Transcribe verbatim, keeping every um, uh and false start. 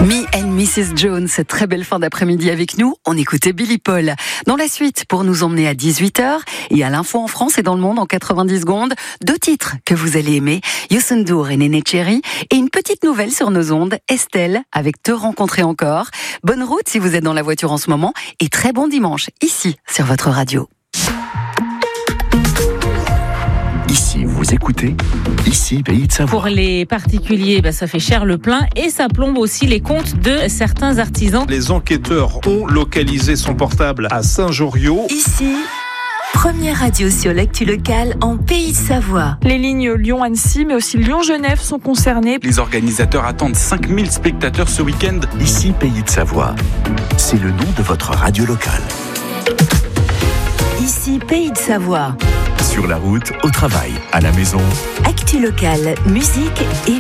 Me and missus Jones, très belle fin d'après-midi avec nous. On écoutait Billy Paul. Dans la suite, pour nous emmener à dix-huit heures et à l'info en France et dans le monde en quatre-vingt-dix secondes, deux titres que vous allez aimer, Youssou N'Dour et Néné Tchéri, et une petite nouvelle sur nos ondes, Estelle, avec Te rencontrer encore. Bonne route si vous êtes dans la voiture en ce moment et très bon dimanche, ici, sur votre radio. Ici, vous écoutez, ici, Pays de Savoie. Pour les particuliers, bah, ça fait cher le plein et ça plombe aussi les comptes de certains artisans. Les enquêteurs ont localisé son portable à Saint-Joriot. Ici, première radio sur l'actu locale en Pays de Savoie. Les lignes Lyon-Annecy, mais aussi Lyon-Genève sont concernées. Les organisateurs attendent cinq mille spectateurs ce week-end. Ici, Pays de Savoie. C'est le nom de votre radio locale. Ici, Pays de Savoie. Sur la route, au travail, à la maison. Actu locale, musique et